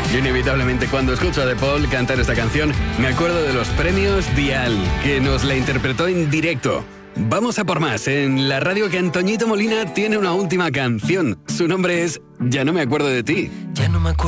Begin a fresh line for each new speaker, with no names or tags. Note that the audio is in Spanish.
Yo inevitablemente cuando escucho a De Paul cantar esta canción me acuerdo de los premios Dial, que nos la interpretó en directo. Vamos a por más en la radio, que Antoñito Molina tiene una última canción. Su nombre es Ya no me acuerdo de ti.
Ya no me acuerdo